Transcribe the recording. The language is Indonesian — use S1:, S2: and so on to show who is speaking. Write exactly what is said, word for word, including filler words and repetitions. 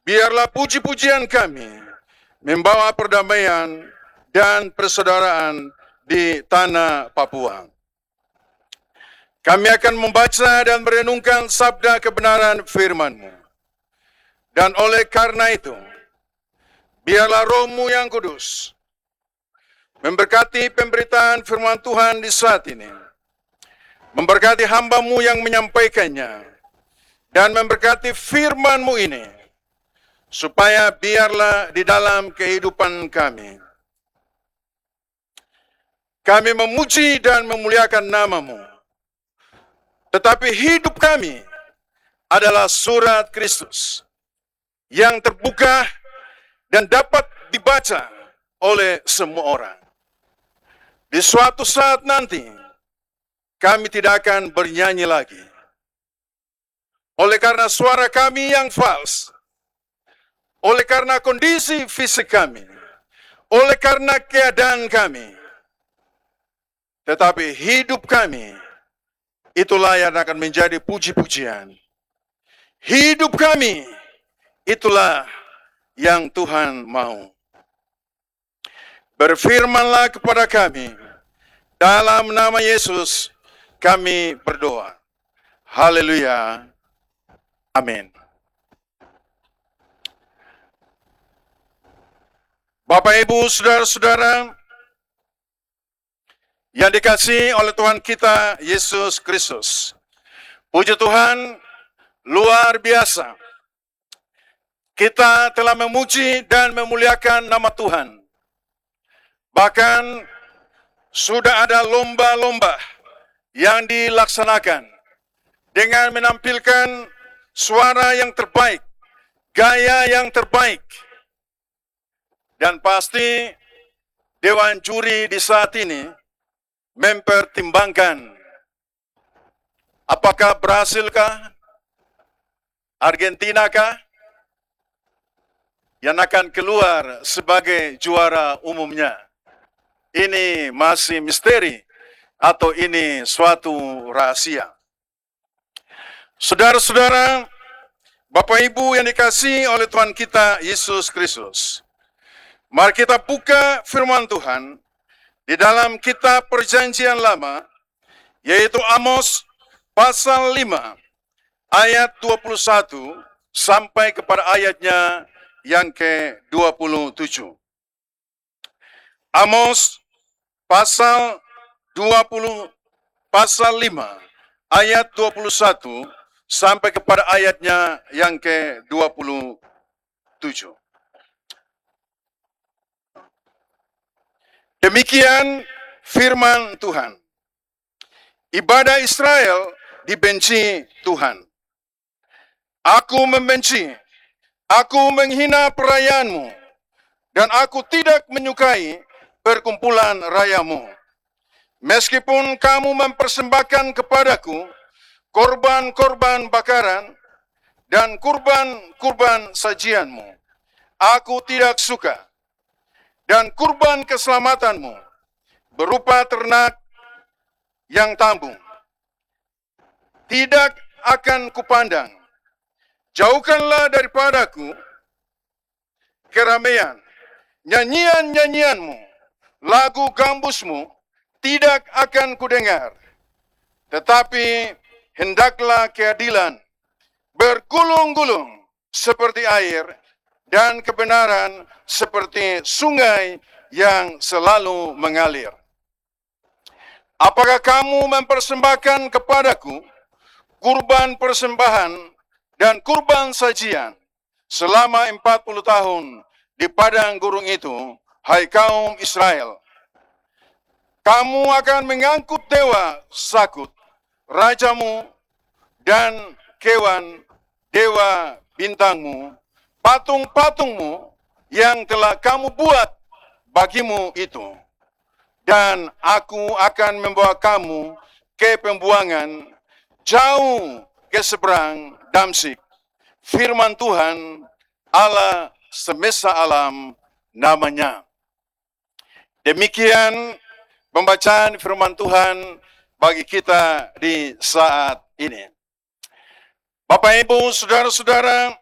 S1: Biarlah puji-pujian kami membawa perdamaian dan persaudaraan di tanah Papua. Kami akan membaca dan merenungkan sabda kebenaran firman-Mu. Dan oleh karena itu, biarlah Roh-Mu yang kudus memberkati pemberitaan firman Tuhan di saat ini. Memberkati hamba-Mu yang menyampaikannya. Dan memberkati firman-Mu ini. Supaya biarlah di dalam kehidupan kami. Kami memuji dan memuliakan nama-Mu. Tetapi hidup kami adalah surat Kristus yang terbuka dan dapat dibaca oleh semua orang. Di suatu saat nanti, kami tidak akan bernyanyi lagi. Oleh karena suara kami yang fals, oleh karena kondisi fisik kami, oleh karena keadaan kami, tetapi hidup kami, itulah yang akan menjadi puji-pujian. Hidup kami, itulah yang Tuhan mau. Berfirmanlah kepada kami, dalam nama Yesus kami berdoa. Haleluya. Amin. Bapak, Ibu, saudara-saudara yang dikasihi oleh Tuhan kita Yesus Kristus. Puji Tuhan, luar biasa. Kita telah memuji dan memuliakan nama Tuhan. Bahkan sudah ada lomba-lomba yang dilaksanakan dengan menampilkan suara yang terbaik, gaya yang terbaik. Dan pasti Dewan Juri di saat ini mempertimbangkan apakah Brasilkah, Argentinakah yang akan keluar sebagai juara umumnya. Ini masih misteri atau ini suatu rahasia. Saudara-saudara, Bapak Ibu yang dikasihi oleh Tuhan kita Yesus Kristus, mari kita buka firman Tuhan di dalam kitab Perjanjian Lama, yaitu Amos pasal lima, ayat dua puluh satu sampai kepada ayatnya yang ke dua puluh tujuh. Amos pasal dua puluh pasal lima ayat dua puluh satu sampai kepada ayatnya yang ke dua puluh tujuh. Demikian firman Tuhan. Ibadah Israel dibenci Tuhan. Aku membenci, aku menghina perayaanmu, dan aku tidak menyukai perkumpulan rayamu. Meskipun kamu mempersembahkan kepadaku korban-korban bakaran dan kurban-kurban sajianmu, aku tidak suka. Dan kurban keselamatanmu berupa ternak yang tambung tidak akan kupandang. Jauhkanlah daripadaku keramaian, nyanyian-nyanyianmu, lagu gambusmu tidak akan kudengar. Tetapi hendaklah keadilan bergulung-gulung seperti air dan kebenaran seperti sungai yang selalu mengalir. Apakah kamu mempersembahkan kepadaku kurban persembahan dan kurban sajian selama empat puluh tahun di padang gurun itu, hai kaum Israel? Kamu akan mengangkut dewa Sakut, rajamu, dan kewan dewa bintangmu, patung-patungmu yang telah kamu buat bagimu itu. Dan aku akan membawa kamu ke pembuangan jauh ke seberang Damsik. Firman Tuhan Allah semesta alam namanya. Demikian pembacaan firman Tuhan bagi kita di saat ini. Bapak, Ibu, saudara-saudara